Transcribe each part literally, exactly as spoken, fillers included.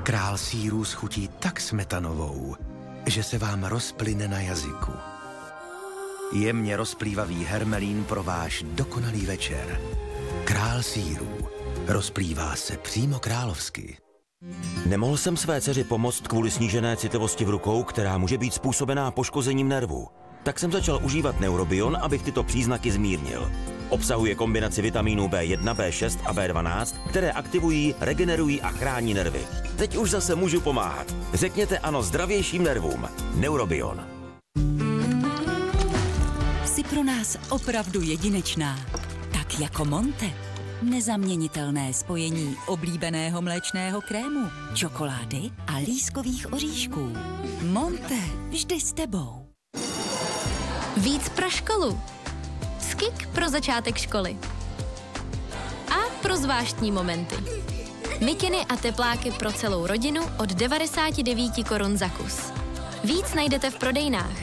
Král sýrů schutí tak smetanovou, že se vám rozplyne na jazyku. Jemně rozplývavý hermelín pro váš dokonalý večer. Král sýrů. Rozplývá se přímo královsky. Nemohl jsem své dceři pomoct kvůli snížené citlivosti v rukou, která může být způsobená poškozením nervů. Tak jsem začal užívat Neurobion, abych tyto příznaky zmírnil. Obsahuje kombinaci vitamínů bé jedna, bé šest a bé dvanáct, které aktivují, regenerují a chrání nervy. Teď už zase můžu pomáhat. Řekněte ano zdravějším nervům. Neurobion. Jsi pro nás opravdu jedinečná. Tak jako Monte. Nezaměnitelné spojení oblíbeného mléčného krému, čokolády a lískových oříšků. Monte, vždy s tebou. Víc pro školu. Skik pro začátek školy. A pro zvláštní momenty. Mikiny a tepláky pro celou rodinu od devadesát devět korun za kus. Víc najdete v prodejnách.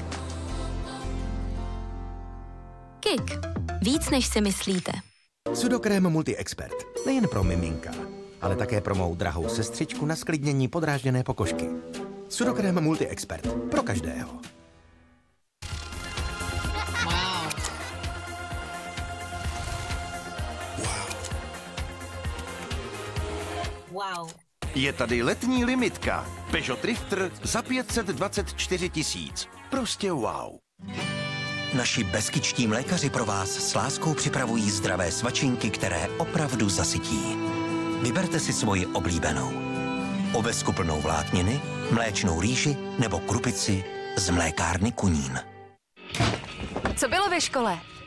Kik. Víc než si myslíte. Sudokrém Multi-Expert. Nejen pro miminka, ale také pro mou drahou sestřičku na sklidnění podrážděné pokožky. Sudokrém Multi-Expert. Pro každého. Wow. Je tady letní limitka. Peugeot Drifter za pět set dvacet čtyři tisíc. Prostě wow. Naši beskičtí mlékaři pro vás s láskou připravují zdravé svačinky, které opravdu zasytí. Vyberte si svoji oblíbenou. Ovesku plnou vlákniny, mléčnou rýži nebo krupici z mlékárny Kunín. Co bylo ve škole?